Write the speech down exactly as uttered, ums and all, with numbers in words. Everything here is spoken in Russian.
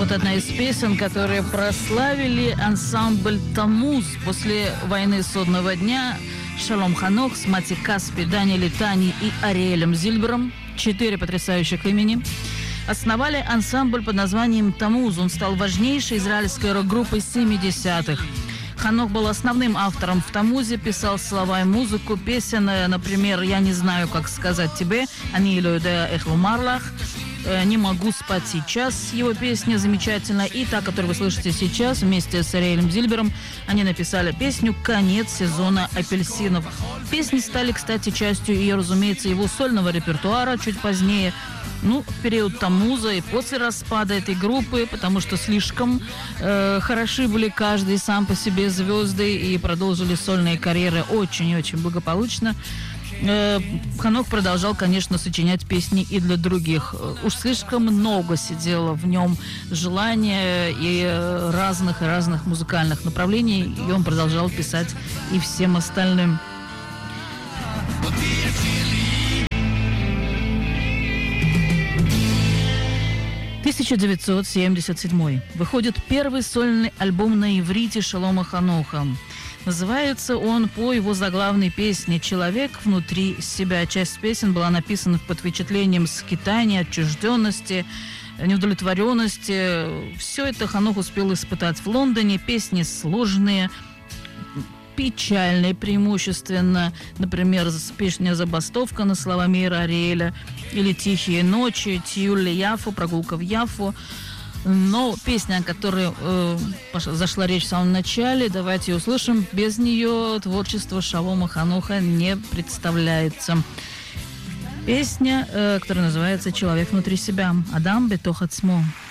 Вот одна из песен, которые прославили ансамбль «Таммуз» после войны судного дня. Шалом Ханох с Мати Каспи, Дани Литани и Ариэлем Зильбером. Четыре потрясающих имени. Основали ансамбль под названием «Таммуз». Он стал важнейшей израильской рок-группой семидесятых. Ханох был основным автором в «Таммузе», писал слова и музыку песен, например, «Я не знаю, как сказать тебе», «Ани ло юдеа эйх ломар лах», «Не могу спать сейчас», его песня замечательная. И та, которую вы слышите сейчас, вместе с Ариэлем Зильбером, они написали песню «Конец сезона апельсинов». Песни стали, кстати, частью и, разумеется, его сольного репертуара чуть позднее. Ну, в период Таммуза и после распада этой группы, потому что слишком э, хороши были каждый сам по себе звезды и продолжили сольные карьеры очень-очень благополучно. Э, Ханох продолжал, конечно, сочинять песни и для других. Уж слишком много сидело в нем желания и разных и разных музыкальных направлений, и он продолжал писать и всем остальным. тысяча девятьсот семьдесят седьмой. Выходит первый сольный альбом на иврите Шалома Ханоха. Называется он по его заглавной песне «Человек внутри себя». Часть песен была написана под впечатлением скитания, отчужденности, неудовлетворенности. Все это Ханох успел испытать в Лондоне. Песни сложные, печальные преимущественно. Например, песня «Забастовка» на слова Мира Ариэля или «Тихие ночи», «Тиюль Яфу», «Прогулка в Яфу». Но песня, о которой э, зашла речь в самом начале, давайте ее услышим. Без нее творчество Шалома Ханоха не представляется. Песня, э, которая называется «Человек внутри себя». Адам бетох ацмо.